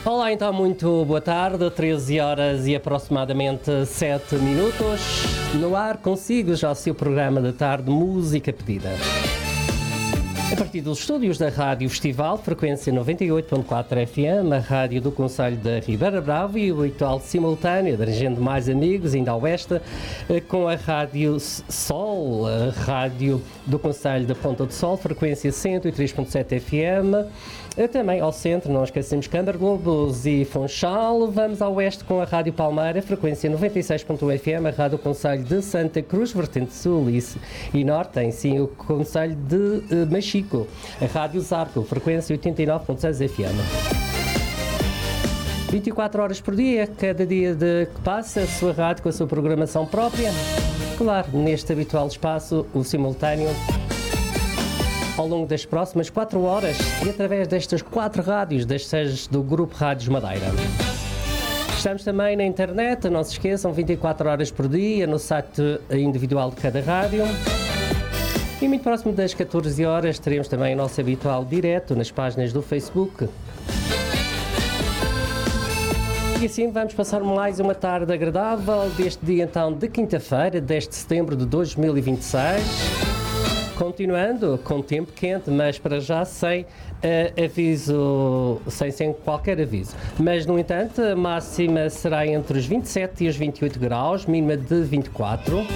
Olá, então, muito boa tarde, 13 horas e aproximadamente 7 minutos. No ar consigo já o seu programa da tarde Música Pedida. A partir dos estúdios da Rádio Festival, frequência 98.4 FM, a rádio do Concelho da Ribeira Brava e o habitual simultâneo, abrangendo mais amigos, ainda ao oeste, com a Rádio Sol, a rádio do Concelho da Ponta do Sol, frequência 103.7 FM. Também ao centro, não esquecemos Câmara, Lobos e Funchal. Vamos ao oeste com a Rádio Palmeira, frequência 96.1 FM, a Rádio Concelho de Santa Cruz, vertente sul e norte, tem sim o Concelho de Machico, a Rádio Zarco, frequência 89.6 FM. 24 horas por dia, cada dia que passa, a sua rádio com a sua programação própria. Claro, neste habitual espaço, o simultâneo, ao longo das próximas 4 horas e através destas 4 rádios, das sedes do Grupo Rádios Madeira. Estamos também na internet, não se esqueçam, 24 horas por dia, no site individual de cada rádio. E muito próximo das 14 horas teremos também o nosso habitual direto nas páginas do Facebook. E assim vamos passar mais uma tarde agradável deste dia então de quinta-feira, 10 de setembro de 2026. Continuando com tempo quente, mas para já sem aviso, sem qualquer aviso. Mas, no entanto, a máxima será entre os 27 e os 28 graus, mínima de 24.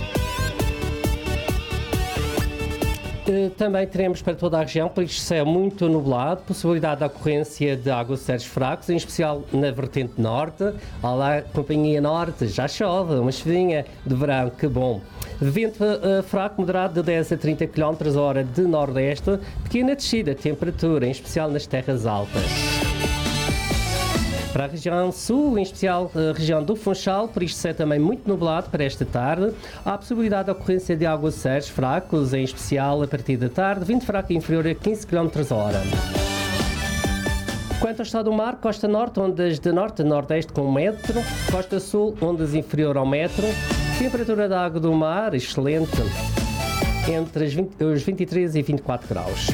Também teremos para toda a região, por isso céu muito nublado, possibilidade de ocorrência de aguaceiros fracos, em especial na vertente norte. Olá, Companhia Norte, já chove, uma chuvinha de verão, que bom. Vento fraco, moderado de 10 a 30 km/h de nordeste, pequena descida de temperatura, em especial nas terras altas. Para a região sul, em especial a região do Funchal, por isto é também muito nublado para esta tarde. Há a possibilidade de ocorrência de aguaceiros fracos, em especial a partir da tarde, vento fraco inferior a 15 km/h. Quanto ao estado do mar, costa norte, ondas de norte a nordeste com 1 metro, costa sul, ondas inferior ao metro, temperatura da água do mar, excelente, entre os 23 e 24 graus.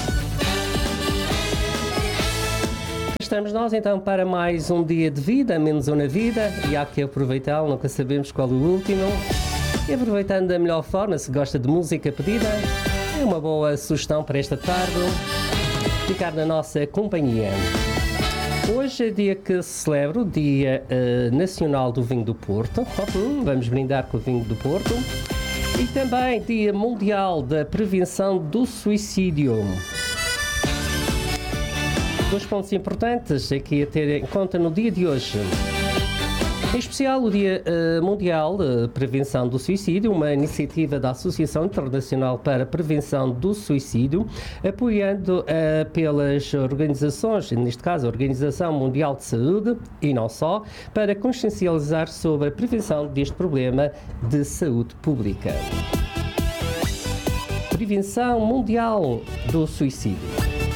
Estamos nós então para mais um dia de vida, menos um na vida, e há que aproveitar, nunca sabemos qual é o último. E aproveitando da melhor forma, se gosta de música pedida, é uma boa sugestão para esta tarde, ficar na nossa companhia. Hoje é dia que se celebra o Dia Nacional do Vinho do Porto. Vamos brindar com o vinho do Porto. E também Dia Mundial da Prevenção do Suicídio. 2 pontos importantes aqui a ter em conta no dia de hoje. Em especial o Dia Mundial de Prevenção do Suicídio, uma iniciativa da Associação Internacional para a Prevenção do Suicídio, apoiando pelas organizações, neste caso a Organização Mundial de Saúde, e não só, para consciencializar sobre a prevenção deste problema de saúde pública. Prevenção Mundial do Suicídio.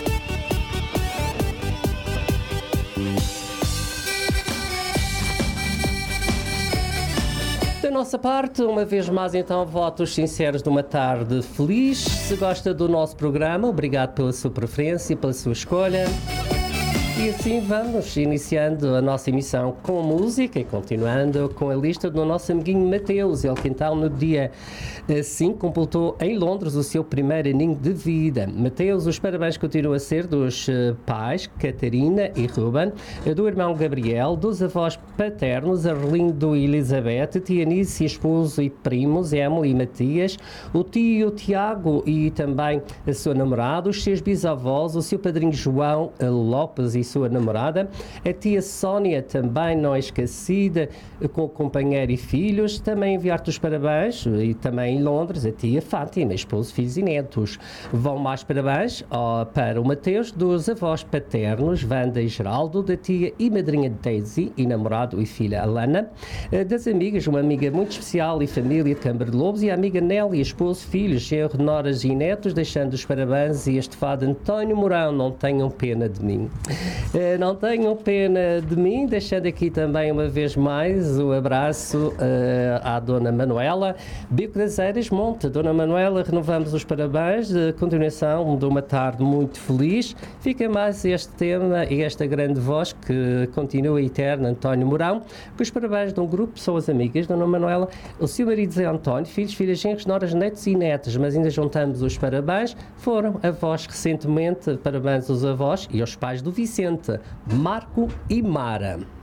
Da nossa parte, uma vez mais então, votos sinceros de uma tarde feliz. Se gosta do nosso programa, obrigado pela sua preferência, pela sua escolha. E assim vamos iniciando a nossa emissão com música e continuando com a lista do nosso amiguinho Mateus. Ele que então no dia 5 completou em Londres o seu primeiro aninho de vida. Mateus, os parabéns continuam a ser dos pais Catarina e Ruben, do irmão Gabriel, dos avós paternos Arlindo e Elizabeth, tia Nice, esposo e primos Emily e Matias, o tio Tiago e também a sua namorada, os seus bisavós, o seu padrinho João Lopes e sua namorada, a tia Sónia também não é esquecida, com o companheiro e filhos. Também enviar-te os parabéns, e também em Londres, a tia Fátima, esposo, filhos e netos. Vão mais parabéns para o Mateus, dos avós paternos Wanda e Geraldo, da tia e madrinha Daisy e namorado e filha Alana, das amigas, uma amiga muito especial e família de Câmara de Lobos, e a amiga Nelly, esposo, filhos, genro, noras e netos, deixando os parabéns e este fado António Mourão, não tenham pena de mim. Não tenham pena de mim, deixando aqui também uma vez mais o abraço à Dona Manuela. Bico das Eiras Monte. Dona Manuela, renovamos os parabéns, de continuação de uma tarde muito feliz. Fica mais este tema e esta grande voz que continua eterna, António Mourão, com os parabéns de um grupo de pessoas amigas, Dona Manuela, o seu marido Zé António, filhos, filhas, genros, noras, netos e netas, mas ainda juntamos os parabéns, foram avós recentemente, parabéns aos avós e aos pais do Vicente, Marco e Mara.